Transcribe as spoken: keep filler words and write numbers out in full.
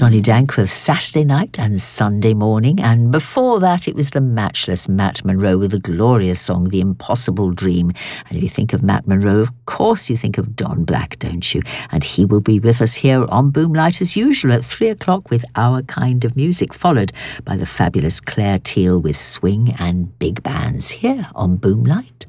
Johnny Dank with Saturday Night and Sunday Morning, and before that it was the matchless Matt Monro with the glorious song The Impossible Dream. And if you think of Matt Monro, of course you think of Don Black, don't you? And he will be with us here on Boomlight as usual at three o'clock with Our Kind of Music, followed by the fabulous Claire Teal with Swing and Big Bands here on Boomlight.